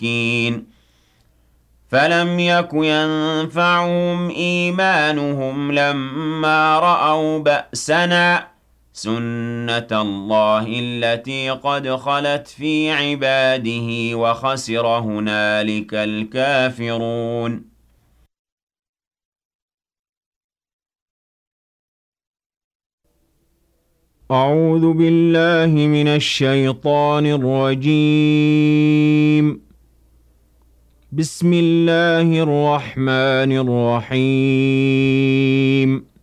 المسكين فلم يك ينفعهم إيمانهم لما رأوا بأسنا سنة الله التي قد خلت في عباده وخسر هنالك الكافرون. أعوذ بالله من الشيطان الرجيم. بسم الله الرحمن الرحيم.